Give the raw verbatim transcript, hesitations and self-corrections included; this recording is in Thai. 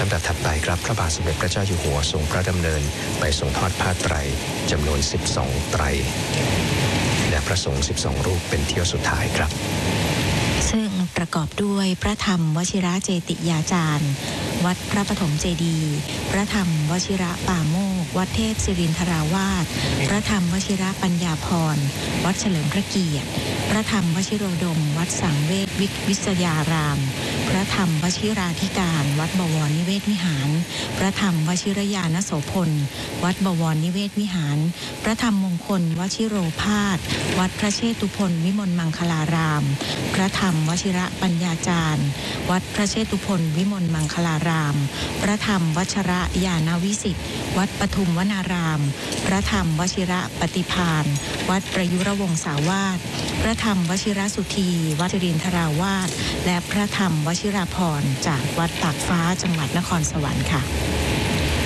ลำดับถัดไปครับพระบาทสมเด็จพระเจ้าอยู่หัวทรงพระดำเนินไปทรงทอดผ้าไตรจำนวนสิบสองไตรและพระสงฆ์สิบสองรูปเป็นเที่ยวสุดท้ายครับซึ่งประกอบด้วยพระธรรมวชิระเจติยาจารย์วัดพระปฐมเจดีย์พระธรรมวชิระป่าโมกวัดเทพศิรินทราวาสพระธรรมวชิระปัญญาพรวัดเฉลิมพระเกียรติพระธรรมวชิโรดมวัดสังเวชวิทยารามพระธรรมวชิราธิการวัดบวรนิเวศวิหารพระธรรมวชิรยานโสพลวัดบวรนิเวศวิหารพระธรรมมงคลวชิโรภาสวัดพระเชตุพนวิมลมังคลารามพระธรรมวชิระปัญญาจารย์วัดพระเชตุพนวิมลมังคลารามพระธรรมวชระญาณวิสิทธิ์วัดปทุมวนารามพระธรรมวชิระปฏิภาณวัดประยุรวงศาวาสพระธรรมวชิระสุธีวัดศิรินทราวาสและพระธรรมวชิราภรณ์จากวัดตากฟ้าจังหวัดนครสวรรค์ค่ะ